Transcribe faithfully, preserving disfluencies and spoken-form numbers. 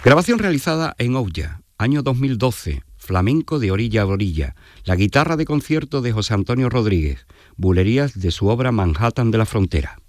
Grabación realizada en Ouya, año dos mil doce, flamenco de orilla a orilla, la guitarra de concierto de José Antonio Rodríguez, bulerías de su obra Manhattan de la Frontera.